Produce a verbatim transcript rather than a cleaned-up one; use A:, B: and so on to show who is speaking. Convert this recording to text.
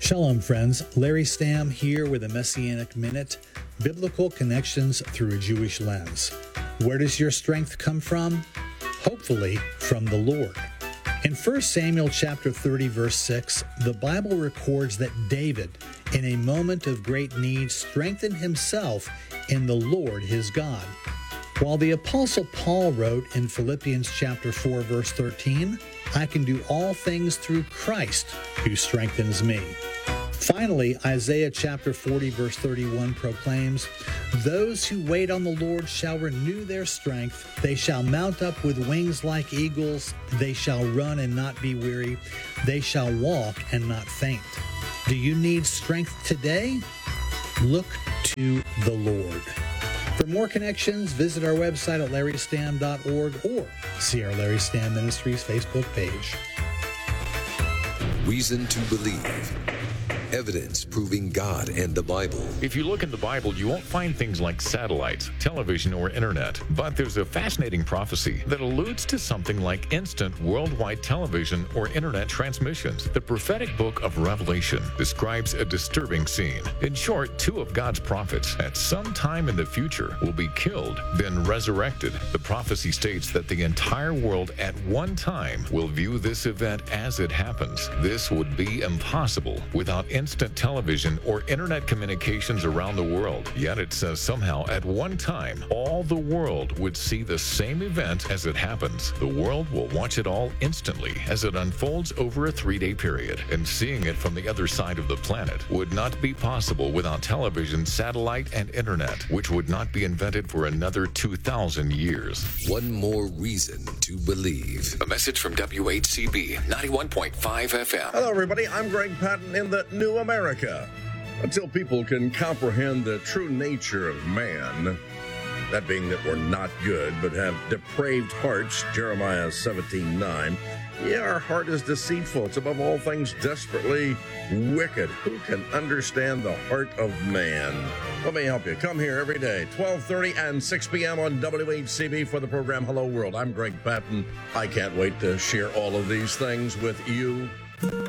A: Shalom, friends. Larry Stamm here with a Messianic Minute, Biblical Connections Through a Jewish Lens. Where does your strength come from? Hopefully, from the Lord. In First Samuel chapter thirty, verse six, the Bible records that David, in a moment of great need, strengthened himself in the Lord his God. While the Apostle Paul wrote in Philippians chapter four, verse thirteen, I can do all things through Christ who strengthens me. Finally, Isaiah chapter forty, verse thirty-one proclaims, those who wait on the Lord shall renew their strength. They shall mount up with wings like eagles. They shall run and not be weary. They shall walk and not faint. Do you need strength today? Look to the Lord. For more connections, visit our website at larry stamm dot org or see our Larry Stamm Ministries Facebook page.
B: Reason to believe. Evidence proving God and the Bible.
C: If you look in the Bible, you won't find things like satellites, television, or internet. But there's a fascinating prophecy that alludes to something like instant worldwide television or internet transmissions. The prophetic book of Revelation describes a disturbing scene. In short, two of God's prophets at some time in the future will be killed, then resurrected. The prophecy states that the entire world at one time will view this event as it happens. This would be impossible without instant television or internet communications around the world. Yet it says somehow at one time, all the world would see the same event as it happens. The world will watch it all instantly as it unfolds over a three-day period. And seeing it from the other side of the planet would not be possible without television, satellite, and internet, which would not be invented for another two thousand years.
B: One more reason to believe.
D: A message from W H C B ninety-one point five F M.
E: Hello, everybody. I'm Greg Patton in the New America. Until people can comprehend the true nature of man, that being that we're not good but have depraved hearts, Jeremiah seventeen nine, yeah, our heart is deceitful. It's above all things desperately wicked. Who can understand the heart of man? Let me help you. Come here every day, twelve thirty and six p.m. on W H C B for the program Hello World. I'm Greg Patton. I can't wait to share all of these things with you.